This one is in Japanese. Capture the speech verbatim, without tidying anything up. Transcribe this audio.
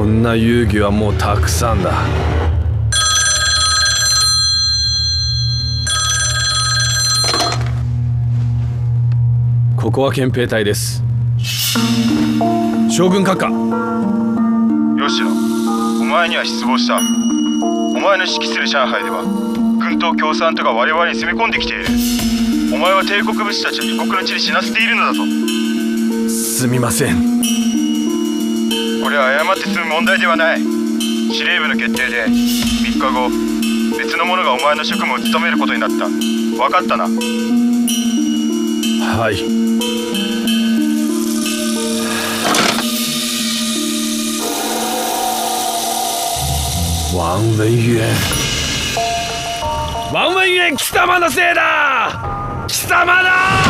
んな遊戯はもうたくさんだ。ここは憲兵隊です。将軍閣下。 吉野、お前には失望した。お前の指揮する上海では軍と共産党が我々に攻め込んできている。お前は帝国武士たちを異国の地に死なせているのだぞ。 すみません。 これは謝って済む問題ではない。司令部の決定でみっかご、別の者がお前の職務を務めることになった。分かったな。 はい。王文渊，王文渊貴様のせいだ。貴様だ。